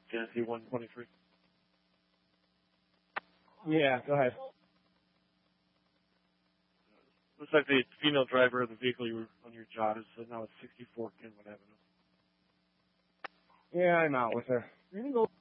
Tennessee 123. Yeah, go ahead. Looks like the female driver of the vehicle you were on your job is now at 64 Kenwood Avenue. Yeah, I'm out with her. You're gonna go